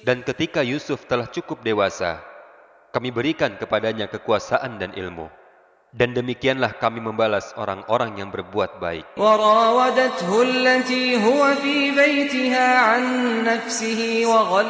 Dan ketika Yusuf telah cukup dewasa, kami berikan kepadanya kekuasaan dan ilmu. Dan demikianlah kami membalas orang-orang yang berbuat baik. وراودته التي هو في بيتها عن نفسه